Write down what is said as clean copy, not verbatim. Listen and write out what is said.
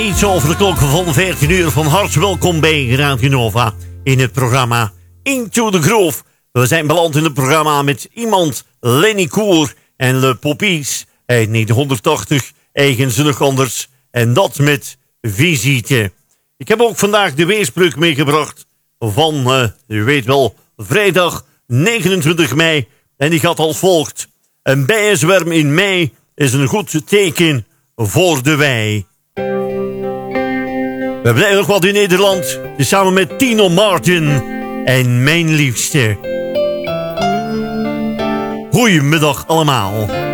Iets over de klok van 14 uur. Van harte welkom bij Radio Nova in het programma Into the Groove. We zijn beland in het programma met iemand, Lenny Koer en Le Poppies uit 1980, eigenzinnig anders. En dat met visite. Ik heb ook vandaag de weerspreuk meegebracht van, u weet wel, vrijdag 29 mei. En die gaat als volgt. Een bijenzwerm in mei is een goed teken voor de wei. We blijven nog wat in Nederland. Samen met Tino Martin en Mijn Liefste. Goedemiddag allemaal.